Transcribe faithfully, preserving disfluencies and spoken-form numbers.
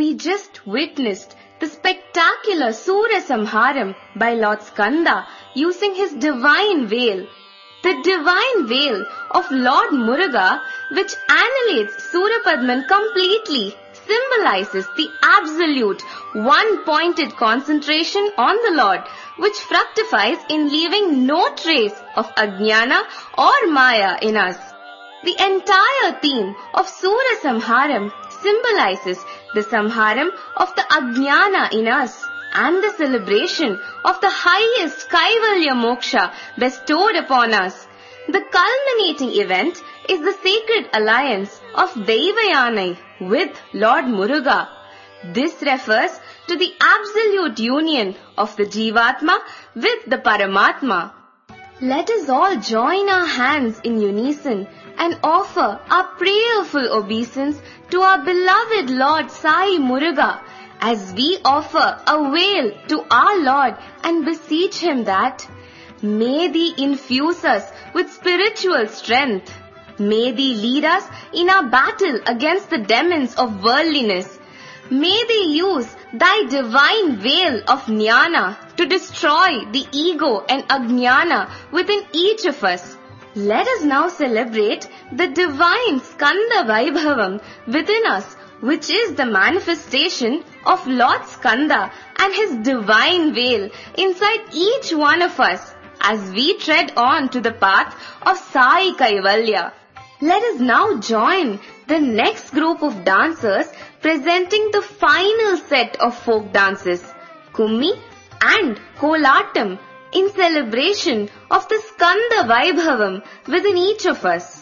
We just witnessed the spectacular Sura Samharam by Lord Skanda using his divine veil. The divine veil of Lord Muruga, which annihilates Surapadman completely, symbolizes the absolute one-pointed concentration on the Lord, which fructifies in leaving no trace of Ajnana or Maya in us. The entire theme of Sura Samharam symbolizes the Samharam of the Ajnana in us and the celebration of the highest Kaivalya Moksha bestowed upon us. The culminating event is the sacred alliance of Devayanai with Lord Muruga. This refers to the absolute union of the Jivatma with the Paramatma. Let us all join our hands in unison and offer our prayerful obeisance to our beloved Lord Sai Muruga as we offer a veil to our Lord and beseech Him that may Thee infuse us with spiritual strength. May Thee lead us in our battle against the demons of worldliness. May Thee use Thy divine veil of Jnana to destroy the ego and Ajnana within each of us. Let us now celebrate the divine Skanda Vaibhavam within us, which is the manifestation of Lord Skanda and his divine veil inside each one of us as we tread on to the path of Sai Kaivalya. Let us now join the next group of dancers presenting the final set of folk dances, Kummi and Kolatam, in celebration of the Skanda Vaibhavam within each of us.